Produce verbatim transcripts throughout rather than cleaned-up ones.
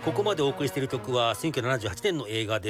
ここまでお送りしている曲はせんきゅうひゃくななじゅうはちねんの映画です、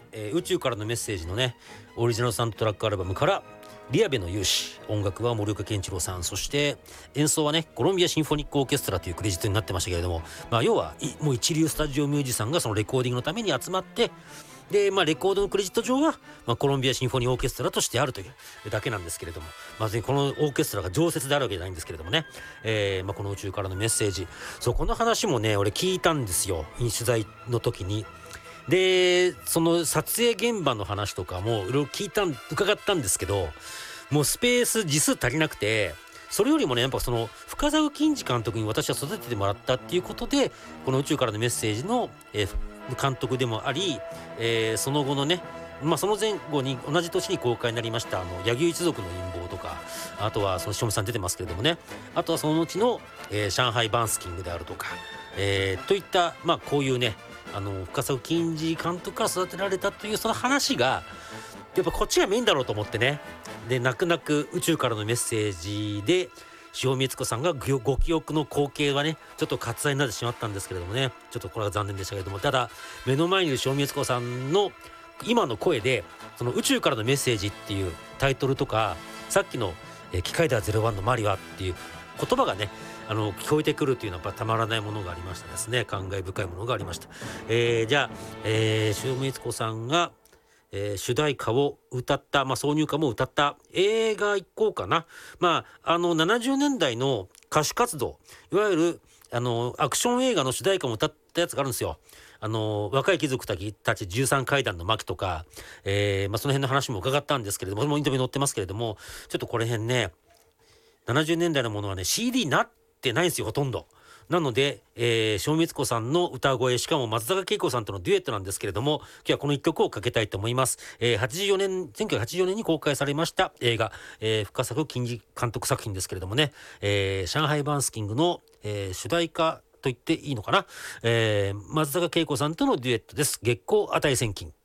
えー宇宙からのメッセージのねオリジナルサウンドトラックアルバムからリアベの勇士、音楽は森岡健一郎さん、そして演奏はねコロンビアシンフォニックオーケストラというクレジットになってましたけれども、まあ、要はいもう一流スタジオミュージシャンがそのレコーディングのために集まってで、まあ、レコードのクレジット上は、まあ、コロンビアシンフォニーオーケストラとしてあるというだけなんですけれども、まず、このオーケストラが常設であるわけじゃないんですけれどもね、えーまあ、この宇宙からのメッセージ、そうこの話もね俺聞いたんですよ、取材の時に。でその撮影現場の話とかもいろいろ聞いたん伺ったんですけど、もうスペース字数足りなくて、それよりもねやっぱその深澤金次監督に私は育ててもらったっていうことで、この宇宙からのメッセージの、えー監督でもあり、えーその後のね、まあ、その前後に同じ年に公開になりましたあの柳生一族の陰謀とか、あとはその塩見さん出てますけれどもね、あとはその後の、えー上海バンスキングであるとか、えーといった、まあ、こういうねあの深澤金次監督から育てられたというその話がやっぱこっちがメインだろうと思ってね。で泣く泣く宇宙からのメッセージで塩見悦子さんがごご記憶の光景はねちょっと割愛になってしまったんですけれどもね、ちょっとこれは残念でしたけれども、ただ目の前にいる塩見悦子さんの今の声でその宇宙からのメッセージっていうタイトルとか、さっきのえー機械ではゼロワンのマリはっていう言葉がねあの聞こえてくるっていうのはやっぱたまらないものがありましたですね。感慨深いものがありました。えー、じゃあ、えー、塩見悦子さんがえー主題歌を歌った、まあ、挿入歌も歌った映画行こうかな。まあ、あのななじゅうねんだいの歌手活動、いわゆるあのアクション映画の主題歌も歌ったやつがあるんですよ。あの若い貴族たちたちじゅうさん階段の巻とか、えーまあ、その辺の話も伺ったんですけれども、それもインタビューに載ってますけれども、ちょっとこれ辺ねななじゅうねんだいのものはね シーディー になってないんですよ、ほとんど。なので、えー、塩見悦子さんの歌声、しかも松坂慶子さんとのデュエットなんですけれども、今日はこの一曲をかけたいと思います。えー、はちじゅうよねんせんきゅうひゃくはちじゅうよねんに公開されました映画、えー、深作金次監督作品ですけれどもね、えー、上海バンスキングの、えー主題歌と言っていいのかな、えー松坂慶子さんとのデュエットです。月光値千金。